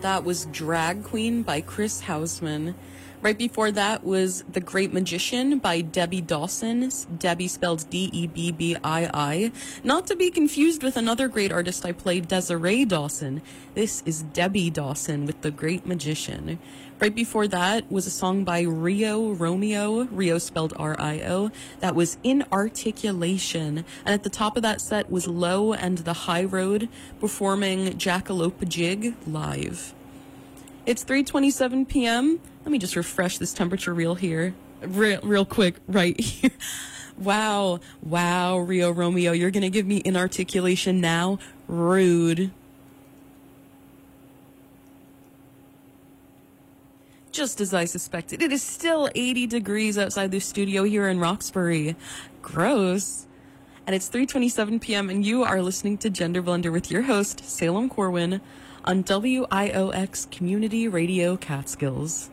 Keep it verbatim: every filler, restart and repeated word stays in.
That was Drag Queen by Chris Hausman. Right before that was The Great Magician by Debbie Dawson. Debbie spelled D E B B I I. Not to be confused with another great artist I played, Desiree Dawson. This is Debbie Dawson with The Great Magician. Right before that was a song by Rio Romeo. Rio spelled R I O. That was Inarticulation. And at the top of that set was Low and the High Road performing Jackalope Jig live. It's three twenty-seven p.m. Let me just refresh this temperature reel here. Real, real quick, right here. Wow. Wow, Rio Romeo. You're going to give me inarticulation now? Rude. Just as I suspected, it is still eighty degrees outside the studio here in Roxbury. Gross. And it's three twenty-seven p.m. and you are listening to Gender Blender with your host, Salem Corwin, on W I O X Community Radio Catskills.